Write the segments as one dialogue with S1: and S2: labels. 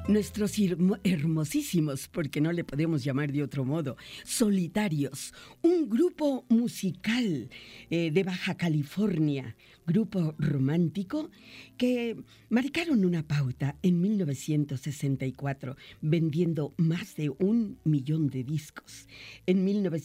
S1: Nuestros hermosísimos, porque no le podemos llamar de otro modo, Solitarios, un grupo musical de Baja California, grupo romántico que marcaron una pauta en 1964, vendiendo más de 1 millón de discos. En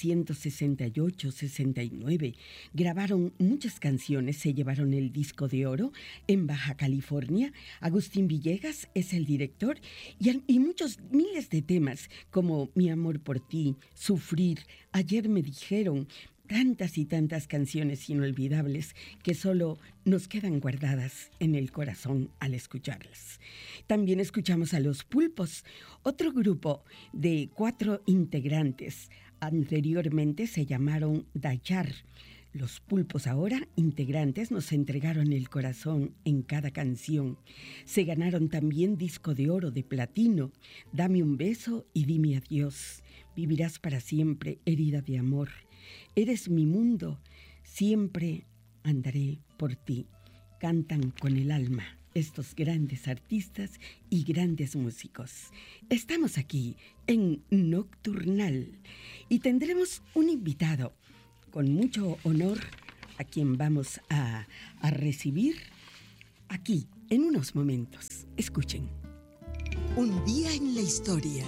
S1: 1968-69 grabaron muchas canciones, se llevaron el disco de oro en Baja California. Agustín Villegas es el director y muchos miles de temas como Mi amor por ti, Sufrir, Ayer me dijeron, tantas y tantas canciones inolvidables que solo nos quedan guardadas en el corazón al escucharlas. También escuchamos a Los Pulpos, otro grupo de 4 integrantes. Anteriormente se llamaron Dayar. Los Pulpos, ahora integrantes, nos entregaron el corazón en cada canción. Se ganaron también disco de oro, de platino, Dame un beso y dime adiós. Vivirás para siempre, herida de amor. Eres mi mundo, siempre andaré por ti. Cantan con el alma estos grandes artistas y grandes músicos. Estamos aquí en Nocturnal y tendremos un invitado con mucho honor, a quien vamos a recibir aquí en unos momentos. Escuchen.
S2: Un día en la historia.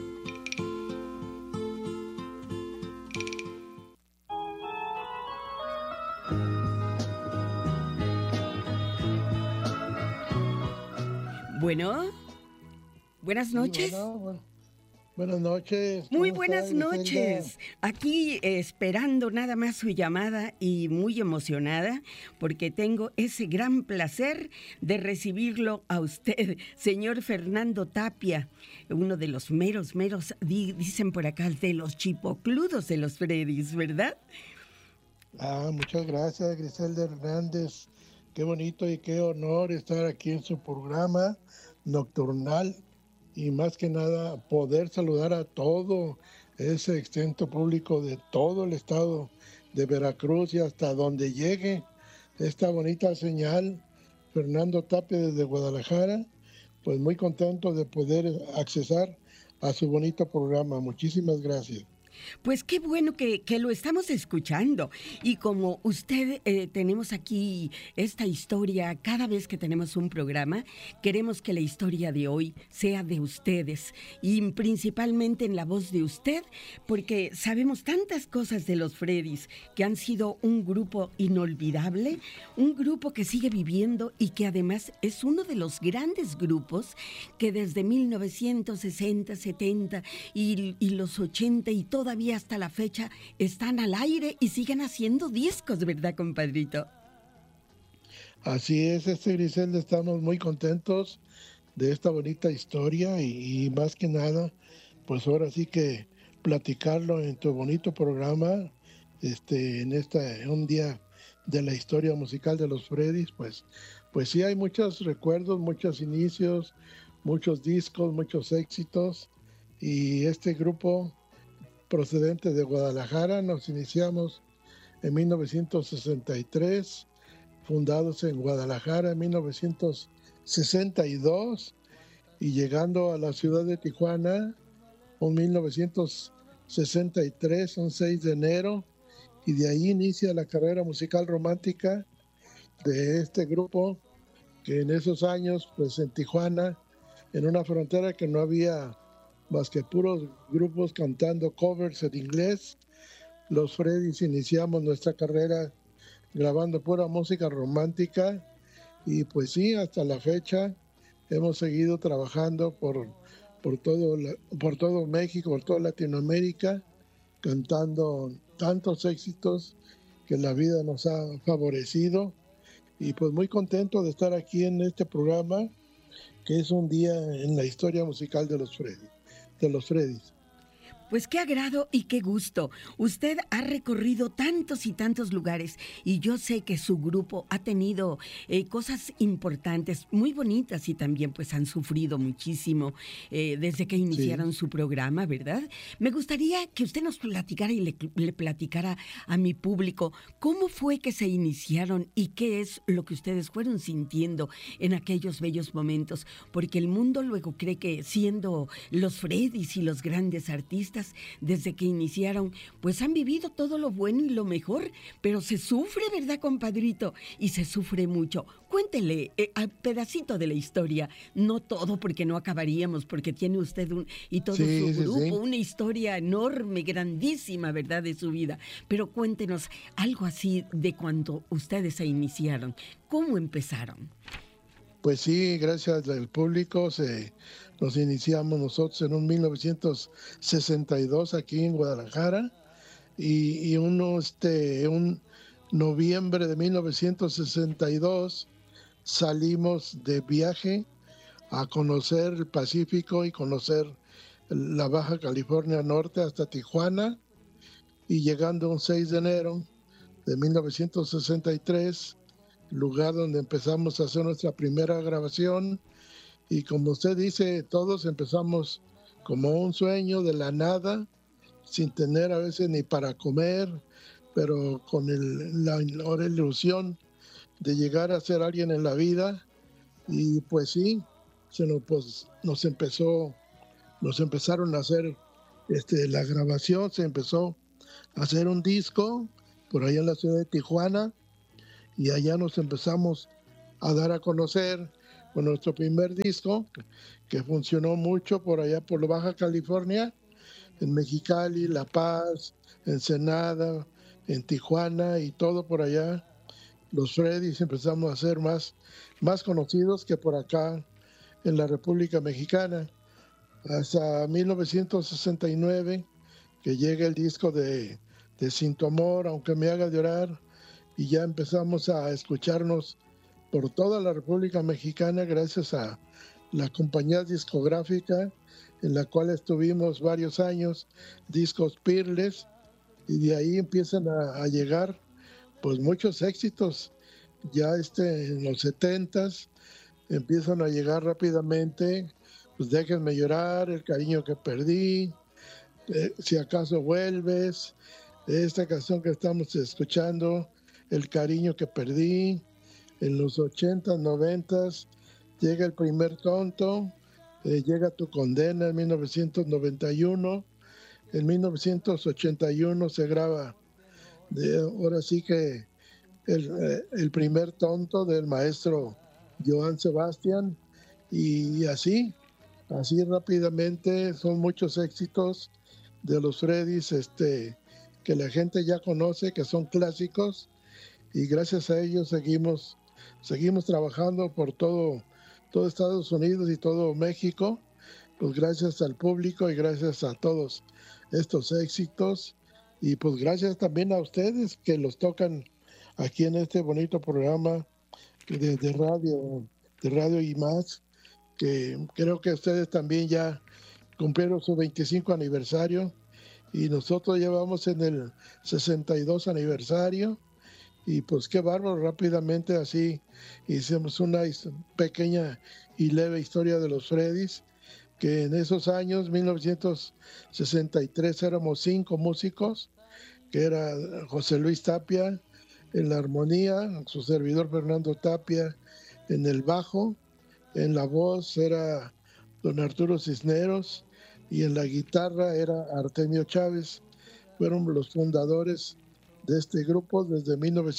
S1: Bueno, buenas noches.
S3: Sí, bueno. Buenas noches.
S1: Muy buenas noches. Aquí esperando nada más su llamada y muy emocionada porque tengo ese gran placer de recibirlo a usted, señor Fernando Tapia, uno de los meros, dicen por acá, de los chipocludos de los Freddys, ¿verdad?
S3: Muchas gracias, Griselda Hernández. Qué bonito y qué honor estar aquí en su programa Nocturnal. Y más que nada poder saludar a todo ese extenso público de todo el estado de Veracruz y hasta donde llegue esta bonita señal. Fernando Tapia desde Guadalajara, pues muy contento de poder accesar a su bonito programa. Muchísimas gracias.
S1: Pues qué bueno que lo estamos escuchando. Y como usted tenemos aquí esta historia, cada vez que tenemos un programa, queremos que la historia de hoy sea de ustedes y principalmente en la voz de usted, porque sabemos tantas cosas de los Freddys, que han sido un grupo inolvidable, un grupo que sigue viviendo y que además es uno de los grandes grupos que desde 1960, 70 y los 80 y todavía hasta la fecha están al aire y siguen haciendo discos, ¿verdad, compadrito?
S3: Así es, Griselda, estamos muy contentos de esta bonita historia y más que nada, pues ahora sí que platicarlo en tu bonito programa, en un día de la historia musical de los Freddys, pues sí hay muchos recuerdos, muchos inicios, muchos discos, muchos éxitos, y este grupo procedente de Guadalajara, nos iniciamos en 1963, fundados en Guadalajara en 1962 y llegando a la ciudad de Tijuana en 1963, un 6 de enero, y de ahí inicia la carrera musical romántica de este grupo, que en esos años, pues en Tijuana, en una frontera que no había más que puros grupos cantando covers en inglés, los Freddys iniciamos nuestra carrera grabando pura música romántica y pues sí, hasta la fecha hemos seguido trabajando por todo México, por toda Latinoamérica, cantando tantos éxitos que la vida nos ha favorecido y pues muy contento de estar aquí en este programa que es un día en la historia musical de los Freddys.
S1: Pues qué agrado y qué gusto. Usted ha recorrido tantos y tantos lugares y yo sé que su grupo ha tenido cosas importantes, muy bonitas, y también pues han sufrido muchísimo desde que iniciaron su programa, ¿verdad? Me gustaría que usted nos platicara y le platicara a mi público cómo fue que se iniciaron y qué es lo que ustedes fueron sintiendo en aquellos bellos momentos, porque el mundo luego cree que siendo los Freddys y los grandes artistas, desde que iniciaron, pues han vivido todo lo bueno y lo mejor, pero se sufre, ¿verdad, compadrito? Y se sufre mucho. Cuéntele al pedacito de la historia, no todo porque no acabaríamos, porque tiene usted y todo su grupo una historia enorme, grandísima, ¿verdad?, de su vida. Pero cuéntenos algo así de cuando ustedes se iniciaron. ¿Cómo empezaron?
S3: Pues sí, gracias al público nos iniciamos nosotros en un 1962 aquí en Guadalajara y un noviembre de 1962 salimos de viaje a conocer el Pacífico y conocer la Baja California Norte hasta Tijuana, y llegando un 6 de enero de 1963, lugar donde empezamos a hacer nuestra primera grabación. Y como usted dice, todos empezamos como un sueño de la nada, sin tener a veces ni para comer, pero con la ilusión de llegar a ser alguien en la vida. Y pues sí, nos empezaron a hacer la grabación, se empezó a hacer un disco por allá en la ciudad de Tijuana, y allá nos empezamos a dar a conocer con nuestro primer disco, que funcionó mucho por allá por Baja California, en Mexicali, La Paz, Ensenada, en Tijuana y todo por allá. Los Freddys empezamos a ser más conocidos que por acá en la República Mexicana, hasta 1969, que llega el disco de Sin tu amor, aunque me haga llorar, y ya empezamos a escucharnos por toda la República Mexicana gracias a la compañía discográfica en la cual estuvimos varios años, Discos Peerless, y de ahí empiezan a llegar pues muchos éxitos. Ya en los 70s empiezan a llegar rápidamente, pues Déjenme llorar, El cariño que perdí, Si acaso vuelves, esta canción que estamos escuchando, El cariño que perdí. En los 80s, 90s llega El primer tonto, llega Tu condena en 1991. En 1981 se graba, ahora sí que el primer tonto del maestro Johann Sebastian, y así rápidamente son muchos éxitos de los Freddys que la gente ya conoce, que son clásicos, y gracias a ellos seguimos trabajando por todo Estados Unidos y todo México, pues gracias al público y gracias a todos estos éxitos, y pues gracias también a ustedes que los tocan aquí en este bonito programa de radio y más, que creo que ustedes también ya cumplieron su 25 aniversario y nosotros llevamos en el 62 aniversario, y pues qué bárbaro, rápidamente así hicimos una pequeña y leve historia de los Freddys, que en esos años, 1963, éramos 5 músicos, que era José Luis Tapia en la armonía, su servidor Fernando Tapia en el bajo, en la voz era don Arturo Cisneros y en la guitarra era Artemio Chávez. Fueron los fundadores de este grupo desde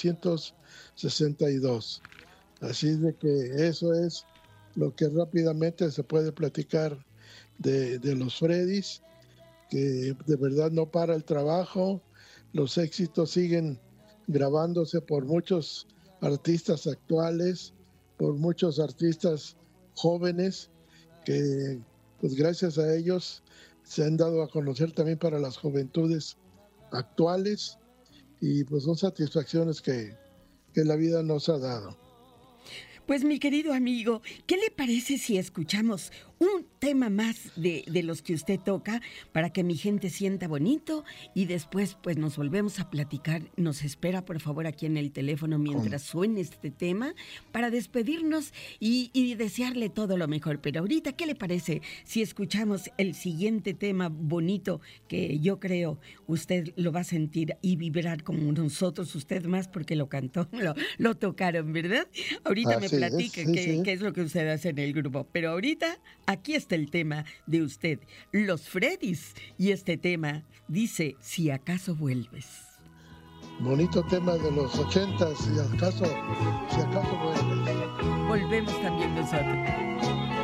S3: 1962. Así de que eso es lo que rápidamente se puede platicar de los Freddys, que de verdad no para el trabajo, los éxitos siguen grabándose por muchos artistas actuales, por muchos artistas jóvenes, que pues gracias a ellos se han dado a conocer también para las juventudes actuales, y pues son satisfacciones que la vida nos ha dado.
S1: Pues mi querido amigo, ¿qué le parece si escuchamos un tema más de los que usted toca para que mi gente sienta bonito y después pues nos volvemos a platicar. Nos espera por favor aquí en el teléfono mientras suene este tema para despedirnos y desearle todo lo mejor. Pero ahorita, ¿qué le parece si escuchamos el siguiente tema bonito que yo creo usted lo va a sentir y vibrar como nosotros, usted más porque lo cantó, lo tocaron, ¿verdad? Ahorita me platica qué es lo que usted hace en el grupo, pero ahorita aquí está el tema de usted, Los Freddys, y este tema dice, Si acaso vuelves.
S3: Bonito tema de los 80s, si acaso vuelves.
S1: Volvemos también nosotros.